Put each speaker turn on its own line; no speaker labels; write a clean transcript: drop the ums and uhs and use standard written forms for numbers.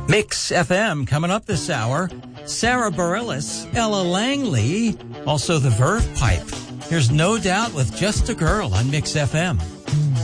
Mix FM coming up this hour. Sarah Bareilles, Ella Langley, also the Verve Pipe. Here's No Doubt with Just a Girl on Mix FM.